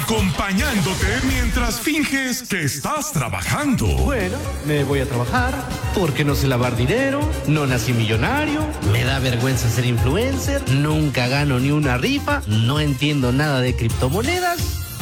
acompañándote mientras finges que estás trabajando. Bueno, me voy a trabajar porque no sé lavar dinero, no nací millonario, me da vergüenza ser influencer, nunca gano ni una rifa, no entiendo nada de criptomonedas.